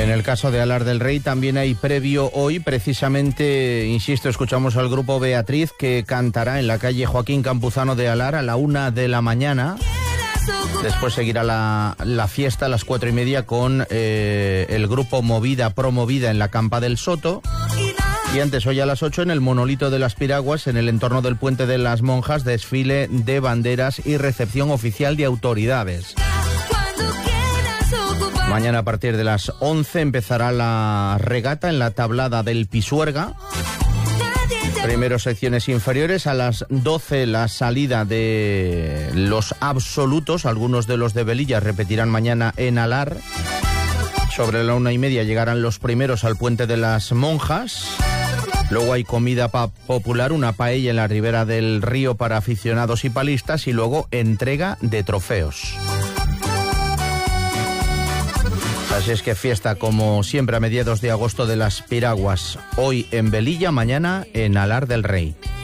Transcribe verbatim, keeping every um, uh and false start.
En el caso de Alar del Rey también hay previo hoy, precisamente, insisto, escuchamos al grupo Beatriz que cantará en la calle Joaquín Campuzano de Alar a la una de la mañana. Después seguirá la, la fiesta a las cuatro y media con eh, el grupo Movida Promovida en la Campa del Soto. Y antes, hoy a las ocho, en el Monolito de las Piraguas, en el entorno del Puente de las Monjas, desfile de banderas y recepción oficial de autoridades. Mañana a partir de las once empezará la regata en la tablada del Pisuerga. Primero secciones inferiores, a las doce la salida de los absolutos, algunos de los de Velilla repetirán mañana en Alar. Sobre la una y media llegarán los primeros al Puente de las Monjas. Luego hay comida pa- popular, una paella en la ribera del río para aficionados y palistas, y luego entrega de trofeos. Así es que fiesta, como siempre, a mediados de agosto de las Piraguas. Hoy en Velilla, mañana en Alar del Rey.